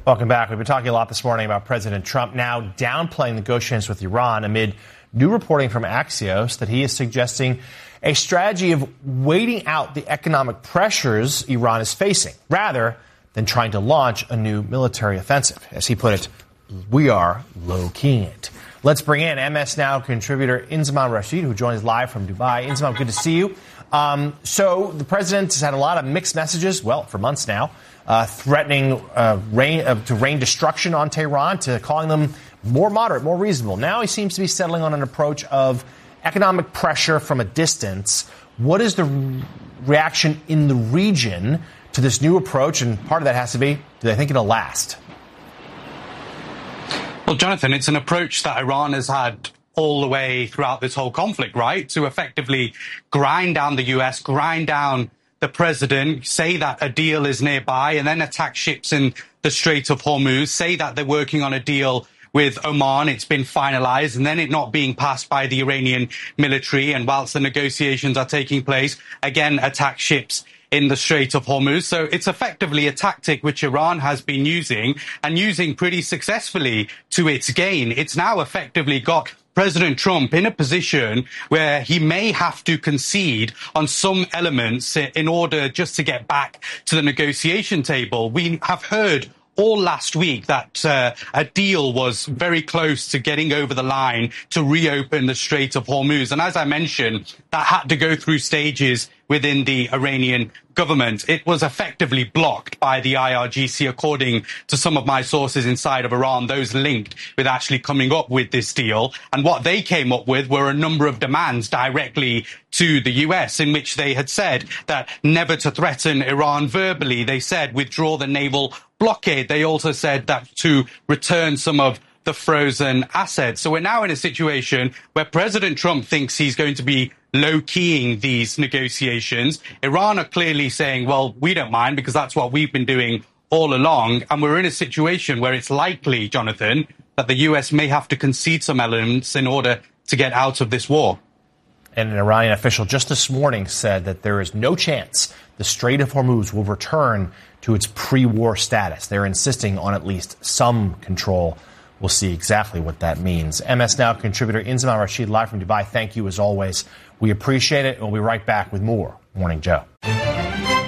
Welcome back. We've been talking a lot this morning about President Trump now downplaying negotiations with Iran amid new reporting from Axios that he is suggesting a strategy of waiting out the economic pressures Iran is facing rather than trying to launch a new military offensive. As he put it, we are low-keying it. Let's bring in MS Now contributor Inzamam Rashid, who joins live from Dubai. Inzamam, good to see you. So the president has had a lot of mixed messages, well, for months now, threatening to rain destruction on Tehran, to calling them more moderate, more reasonable. Now he seems to be settling on an approach of economic pressure from a distance. What is the reaction in the region to this new approach? And part of that has to be, do they think it'll last? Well, Jonathan, it's an approach that Iran has had all the way throughout this whole conflict, right? To effectively grind down the U.S., grind down the president, say that a deal is nearby, and then attack ships in the Strait of Hormuz, say that they're working on a deal with Oman, it's been finalized, and then it not being passed by the Iranian military. And whilst the negotiations are taking place, again, attack ships in the Strait of Hormuz. So it's effectively a tactic which Iran has been using, and using pretty successfully to its gain. It's now effectively got President Trump in a position where he may have to concede on some elements in order just to get back to the negotiation table. We have heard all last week that a deal was very close to getting over the line to reopen the Strait of Hormuz. And as I mentioned, that had to go through stages within the Iranian government. It was effectively blocked by the IRGC, according to some of my sources inside of Iran, those linked with actually coming up with this deal. And what they came up with were a number of demands directly to the US, in which they had said that never to threaten Iran verbally. They said withdraw the naval blockade. They also said that to return some of the frozen assets. So we're now in a situation where President Trump thinks he's going to be low-keying these negotiations. Iran are clearly saying, well, we don't mind because that's what we've been doing all along. And we're in a situation where it's likely, Jonathan, that the US may have to concede some elements in order to get out of this war. And an Iranian official just this morning said that there is no chance the Strait of Hormuz will return to its pre-war status. They're insisting on at least some control. We'll see exactly what that means. MS Now contributor Inzamam Rashid, live from Dubai. Thank you as always. We appreciate it. We'll be right back with more Morning Joe.